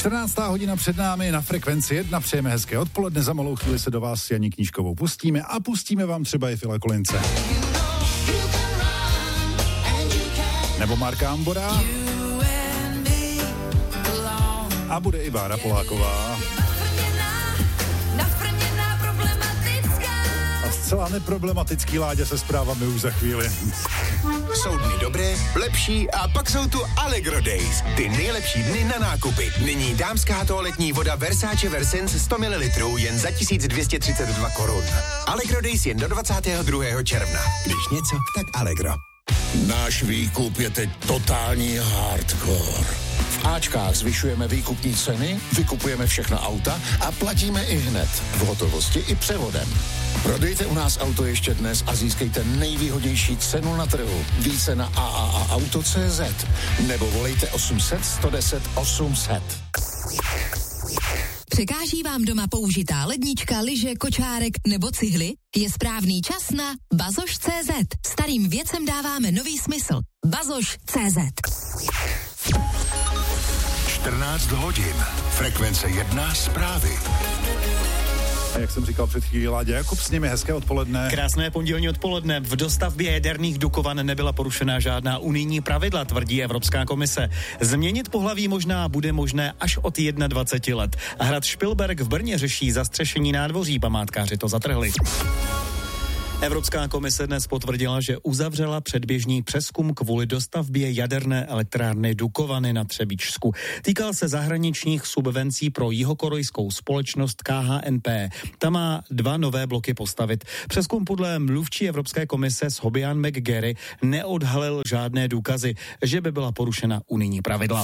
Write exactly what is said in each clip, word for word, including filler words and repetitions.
čtrnáctá hodina před námi na Frekvenci jedna. Přejeme hezké odpoledne. Za malou chvíli se do vás s Janí Knížkovou pustíme a pustíme vám třeba i Fila Collinse. Nebo Marka Ambora. A bude i Bára Poláková. A zcela neproblematický Láďa se zprávami už za chvíli. Jsou dny dobré, lepší a pak jsou tu Allegro Days. Ty nejlepší dny na nákupy. Nyní dámská toaletní voda Versace Versens sto mililitrů jen za tisíc dvě stě třicet dva korun. Allegro Days jen do dvacátého druhého června. Když něco, tak Allegro. Náš výkup je teď totální hardcore. V Ačkách zvyšujeme výkupní ceny, vykupujeme všechna auta a platíme i hned. V hotovosti i převodem. Prodejte u nás auto ještě dnes a získejte nejvýhodnější cenu na trhu. Více na a a a auto tečka cé zet nebo volejte osm set, sto deset, osm set. Překáží vám doma použitá lednička, lyže, kočárek nebo cihly? Je správný čas na bazoš tečka cé zet. Starým věcem dáváme nový smysl. bazoš tečka cé zet. čtrnáct hodin. Frekvence jedna zprávy. A jak jsem říkal před chvílí, Láďa Jakub, s nimi hezké odpoledne. Krásné pondělní odpoledne. V dostavbě jaderných Dukovan nebyla porušena žádná unijní pravidla, tvrdí Evropská komise. Změnit pohlaví možná bude možné až od dvacet jedna let. Hrad Špilberk v Brně řeší zastřešení nádvoří, památkáři to zatrhli. Evropská komise dnes potvrdila, že uzavřela předběžný přezkum kvůli dostavbě jaderné elektrárny Dukovany na Třebíčsku. Týkal se zahraničních subvencí pro jihokorejskou společnost K H N P. Ta má dva nové bloky postavit. Přezkum podle mluvčí Evropské komise Hobian McGarry neodhalil žádné důkazy, že by byla porušena unijní pravidla.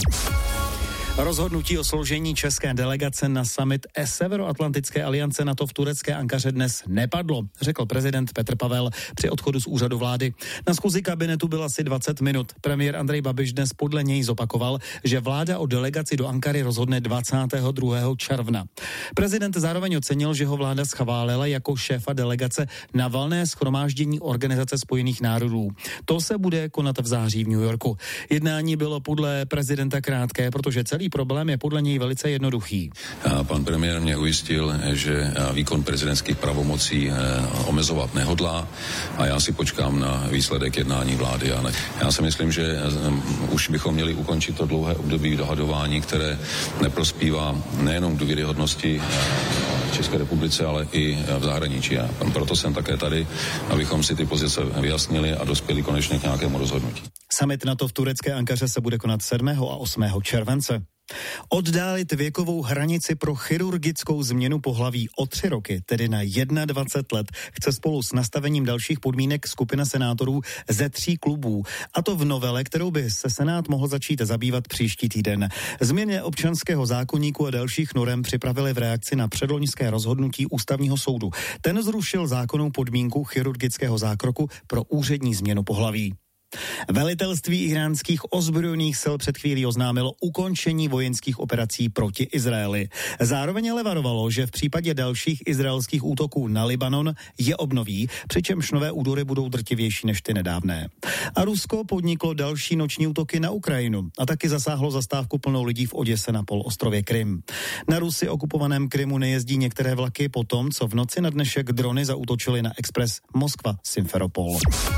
Rozhodnutí o složení české delegace na summit Severoatlantické aliance NATO v turecké Ankaře dnes nepadlo, řekl prezident Petr Pavel při odchodu z úřadu vlády. Na schůzi kabinetu byl asi dvacet minut. Premiér Andrej Babiš dnes podle něj zopakoval, že vláda o delegaci do Ankary rozhodne dvacátého druhého června. Prezident zároveň ocenil, že ho vláda schválila jako šéfa delegace na valné shromáždění Organizace spojených národů. To se bude konat v září v New Yorku. Jednání bylo podle prezidenta krátké, protože celý problém je podle něj velice jednoduchý. Pan premiér mě ujistil, že výkon prezidentských pravomocí omezovat nehodlá a já si počkám na výsledek jednání vlády. Já si myslím, že už bychom měli ukončit to dlouhé období dohadování, které neprospívá nejenom k důvěryhodnosti České republice, ale i v zahraničí. A proto jsem také tady, abychom si ty pozice vyjasnili a dospěli konečně k nějakému rozhodnutí. Summit NATO v turecké Ankaře se bude konat sedmého a osmého července. Oddálit věkovou hranici pro chirurgickou změnu pohlaví o tři roky, tedy na dvacet jedna let, chce spolu s nastavením dalších podmínek skupina senátorů ze tří klubů. A to v novele, kterou by se Senát mohl začít zabývat příští týden. Změny občanského zákoníku a dalších norem připravili v reakci na předloňské rozhodnutí Ústavního soudu. Ten zrušil zákonnou podmínku chirurgického zákroku pro úřední změnu pohlaví. Velitelství iránských ozbrojených sil před chvílí oznámilo ukončení vojenských operací proti Izraeli. Zároveň ale varovalo, že v případě dalších izraelských útoků na Libanon je obnoví, přičemž nové údery budou drtivější než ty nedávné. A Rusko podniklo další noční útoky na Ukrajinu a taky zasáhlo zastávku plnou lidí v Oděse na polostrově Krym. Na Rusy okupovaném Krymu nejezdí některé vlaky po tom, co v noci na dnešek drony zaútočily na expres Moskva-Simferopol.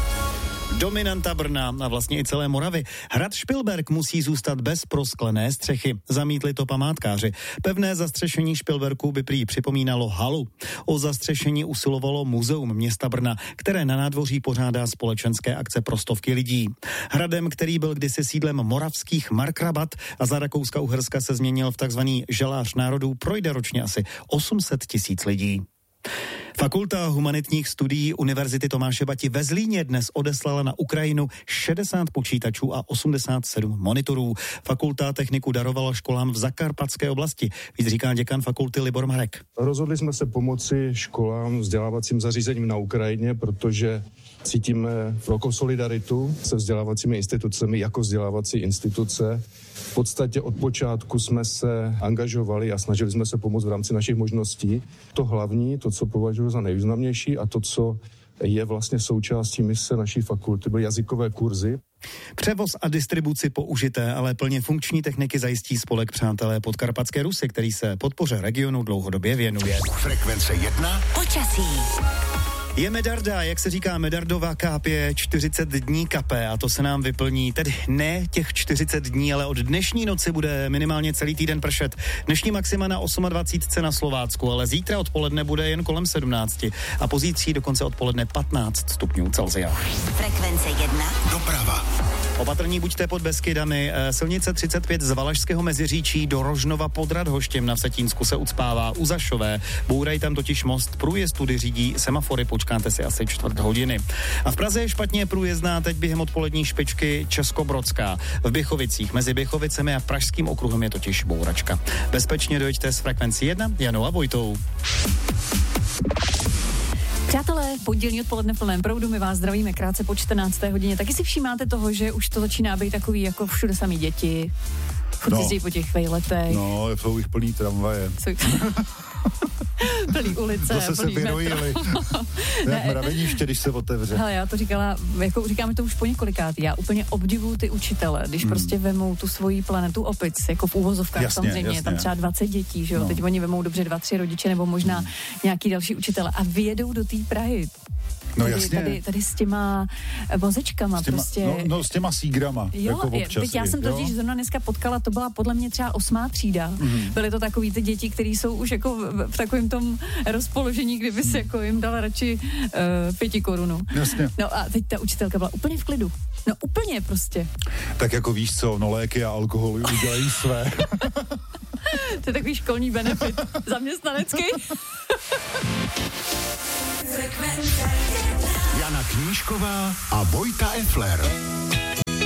Dominanta Brna a vlastně i celé Moravy. Hrad Špilberk musí zůstat bez prosklené střechy. Zamítli to památkáři. Pevné zastřešení Špilberku by prý připomínalo halu. O zastřešení usilovalo Muzeum města Brna, které na nádvoří pořádá společenské akce pro stovky lidí. Hradem, který byl kdysi sídlem moravských markrabat a za Rakouska-Uherska se změnil v takzvaný žalář národů, projde ročně asi osm set tisíc lidí. Fakulta humanitních studií Univerzity Tomáše Bati ve Zlíně dnes odeslala na Ukrajinu šedesát počítačů a osmdesát sedm monitorů. Fakulta techniku darovala školám v zakarpatské oblasti. Víc říká děkan fakulty Libor Marek. Rozhodli jsme se pomoci školám, vzdělávacím zařízením na Ukrajině, protože cítíme velkou solidaritu se vzdělávacími institucemi jako vzdělávací instituce. V podstatě od počátku jsme se angažovali a snažili jsme se pomoct v rámci našich možností. To hlavní, to, co považuji za nejvýznamnější a to, co je vlastně součástí mise naší fakulty, byly jazykové kurzy. Převoz a distribuci použité, ale plně funkční techniky zajistí spolek Přátelé Podkarpatské Rusy, který se podpoře regionu dlouhodobě věnuje. Frekvence jedna. Počasí. Je medarda, jak se říká, medardová kápě čtyřicet dní kape a to se nám vyplní, tedy ne těch čtyřicet dní, ale od dnešní noci bude minimálně celý týden pršet. Dnešní maxima na dvacet osm na Slovácku, ale zítra odpoledne bude jen kolem sedmnáct a pozítří dokonce odpoledne patnáct stupňů Celsia. Frekvence jedna. Doprava. Opatrní buďte pod Beskydami. Silnice třicet pět z Valašského Meziříčí do Rožnova pod Radhoštěm na Vsetínsku se ucpává u Zašové. Bourají tam totiž most, průjezd tudy řídí semafory, počkáte si asi čtvrt hodiny. A v Praze je špatně průjezdná teď během odpolední špičky Českobrodská. V Běchovicích mezi Běchovicemi a Pražským okruhem je totiž bouračka. Bezpečně dojďte s frekvencí jedna Janou a Vojtou. Přátelé, pondělní odpoledne v plném proudu, my vás zdravíme krátce po čtrnácté hodině. Taky si všímáte toho, že už to začíná být takový jako všude samý děti. Furt No. jezdí po těch vejletech. No, jsou jich plný tramvaje. Plný ulice. Zase se plný vyrojili. Jak mraveniště, když se otevře. Hele, já to říkala, jako říkáme to už po několikrát, já úplně obdivuju ty učitele, když hmm. prostě vemou tu svoji planetu opic, jako v úvozovkách jasně, samozřejmě, jasně. je tam třeba dvacet dětí, že jo, No. teď oni vemou dobře dva, tři rodiče nebo možná hmm. nějaký další učitele a vyjedou do té Prahy. No tady, jasně. Tady, tady s těma vozečkama S těma, prostě. no, no, s těma sígrama. Jo, jako občas, teď já jsem jo? totiž zrovna dneska potkala, to byla podle mě třeba osmá třída. Mm. Byly to takový ty děti, které jsou už jako v, v takovém tom rozpoložení, kdyby se jako jim dala radši uh, pěti korunu. Jasně. No a teď ta učitelka byla úplně v klidu. No úplně prostě. Tak jako víš co, no léky a alkohol udělají své. To je takový školní benefit. Zaměstnanecký. Jana Knížková a Vojta Effler.